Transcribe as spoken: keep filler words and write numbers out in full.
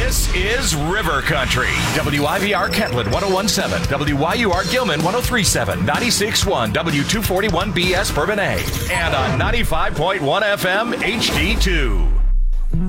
This is River Country. W I V R Kentland one oh one point seven, W Y U R Gilman one oh three point seven, ninety-six point one W two forty-one B S Bourbonnais, and on ninety-five point one F M H D two.